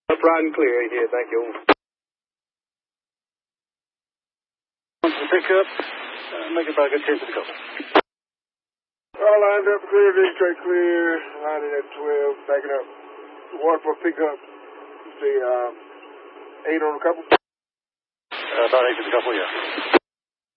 Upright and clear here, thank you. On to the pickup, make it about a good 10 to the couple. All lined up clear, D straight clear, lining at 12, backing up. Water for pickup, say 8 on the couple? About 8 to the couple, yeah.